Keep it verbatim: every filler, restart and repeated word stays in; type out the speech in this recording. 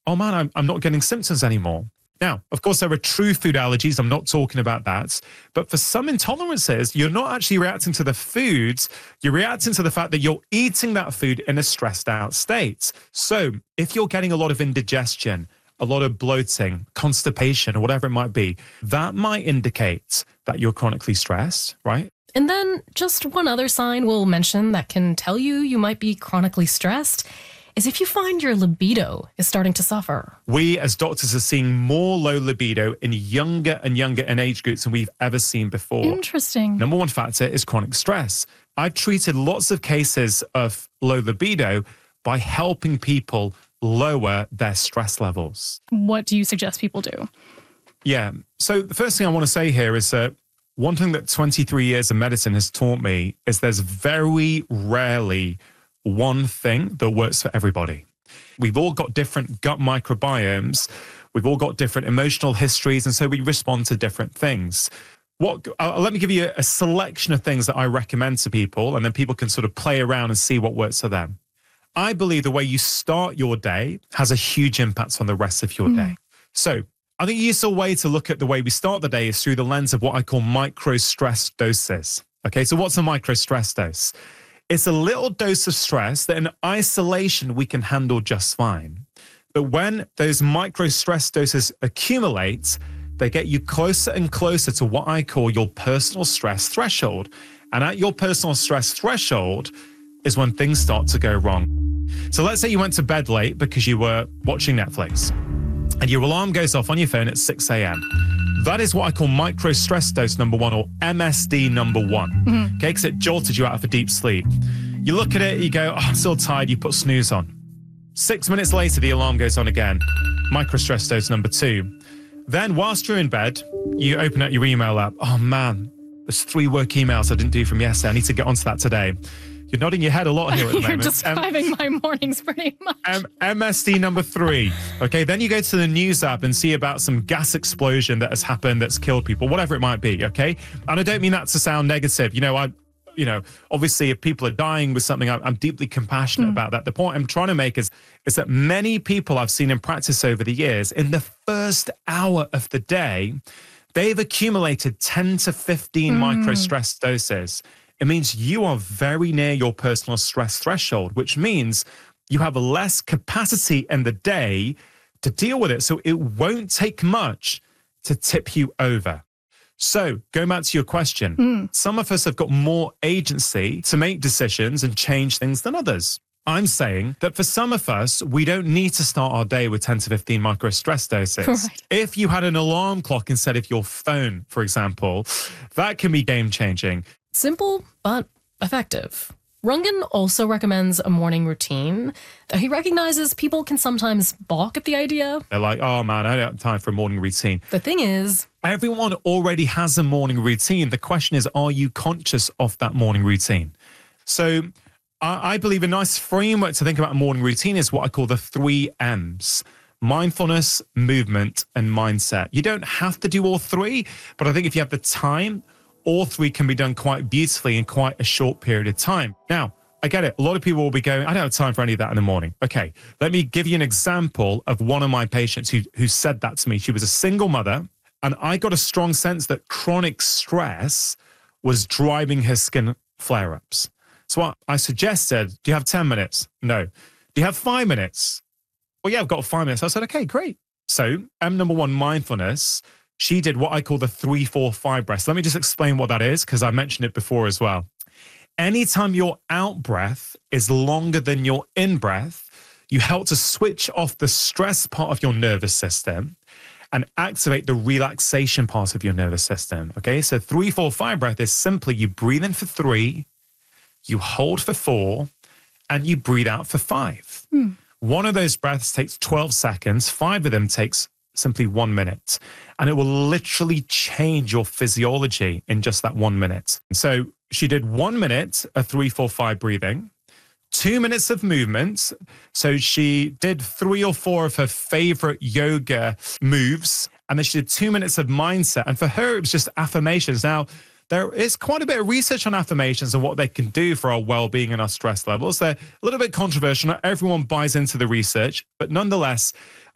oh man, I'm, I'm not getting symptoms anymore. Now, of course, there are true food allergies. I'm not talking about that. But for some intolerances, you're not actually reacting to the foods. You're reacting to the fact that you're eating that food in a stressed out state. So if you're getting a lot of indigestion, a lot of bloating, constipation, or whatever it might be, that might indicate that you're chronically stressed, right? And then just one other sign we'll mention that can tell you you might be chronically stressed is if you find your libido is starting to suffer. We as doctors are seeing more low libido in younger and younger in age groups than we've ever seen before. Interesting. Number one factor is chronic stress. I've treated lots of cases of low libido by helping people lower their stress levels. What do you suggest people do? Yeah. So the first thing I want to say here is that one thing that twenty-three years of medicine has taught me is there's very rarely one thing that works for everybody. We've all got different gut microbiomes. We've all got different emotional histories, and so we respond to different things. What? Uh, let me give you a selection of things that I recommend to people, and then people can sort of play around and see what works for them. I believe the way you start your day has a huge impact on the rest of your mm. day. So I think a useful way to look at the way we start the day is through the lens of what I call micro stress doses. Okay, so what's a micro stress dose? It's a little dose of stress that in isolation we can handle just fine. But when those micro stress doses accumulate, they get you closer and closer to what I call your personal stress threshold. And at your personal stress threshold is when things start to go wrong. So let's say you went to bed late because you were watching Netflix and your alarm goes off on your phone at six a.m. That is what I call micro stress dose number one, or M S D number one. Mm-hmm. Okay, because it jolted you out of a deep sleep. You look at it, you go, oh, I'm still tired, you put snooze on. Six minutes later, the alarm goes on again. Micro stress dose number two. Then whilst you're in bed, you open up your email app. Oh man, there's three work emails I didn't do from yesterday. I need to get onto that today. You're nodding your head a lot here at the You're moment. You're describing um, my mornings pretty much. Um, M S D number three. Okay, then you go to the news app and see about some gas explosion that has happened that's killed people, whatever it might be, okay? And I don't mean that to sound negative. You know, I, you know, obviously if people are dying with something, I'm, I'm deeply compassionate mm. about that. The point I'm trying to make is, is that many people I've seen in practice over the years, in the first hour of the day, they've accumulated ten to fifteen mm. micro stress doses. It means you are very near your personal stress threshold, which means you have less capacity in the day to deal with it. So it won't take much to tip you over. So going back to your question, mm. some of us have got more agency to make decisions and change things than others. I'm saying that for some of us, we don't need to start our day with ten to fifteen micro stress doses. Right. If you had an alarm clock instead of your phone, for example, that can be game changing. Simple, but effective. Rungan also recommends a morning routine, though he recognizes people can sometimes balk at the idea. They're like, oh man, I don't have time for a morning routine. The thing is, everyone already has a morning routine. The question is, are you conscious of that morning routine? So I, I believe a nice framework to think about a morning routine is what I call the three M's. Mindfulness, movement, and mindset. You don't have to do all three, but I think if you have the time, all three can be done quite beautifully in quite a short period of time. Now, I get it. A lot of people will be going, I don't have time for any of that in the morning. Okay, let me give you an example of one of my patients who, who said that to me. She was a single mother, and I got a strong sense that chronic stress was driving her skin flare-ups. So what I suggested, do you have ten minutes? No. Do you have five minutes? Well, yeah, I've got five minutes. I said, okay, great. So M number one, mindfulness. She did what I call the three, four, five breaths. Let me just explain what that is, because I mentioned it before as well. Anytime your out breath is longer than your in breath, you help to switch off the stress part of your nervous system and activate the relaxation part of your nervous system. Okay, so three, four, five breath is simply you breathe in for three, you hold for four, and you breathe out for five. Hmm. One of those breaths takes twelve seconds. Five of them takes simply one minute. And it will literally change your physiology in just that one minute. So she did one minute of three, four, five breathing, two minutes of movement. So she did three or four of her favorite yoga moves. And then she did two minutes of mindset. And for her, it was just affirmations. Now, there is quite a bit of research on affirmations and what they can do for our well-being and our stress levels. They're a little bit controversial. Not everyone buys into the research, but nonetheless,